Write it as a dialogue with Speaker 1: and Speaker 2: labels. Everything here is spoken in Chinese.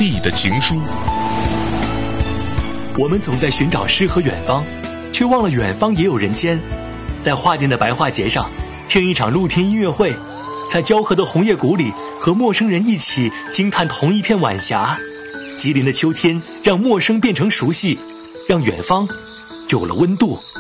Speaker 1: 地的情书。
Speaker 2: 我们总在寻找诗和远方，却忘了远方也有人间。在画店的白桦节上，听一场露天音乐会，在交河的红叶谷里，和陌生人一起惊叹同一片晚霞。吉林的秋天，让陌生变成熟悉，让远方有了温度。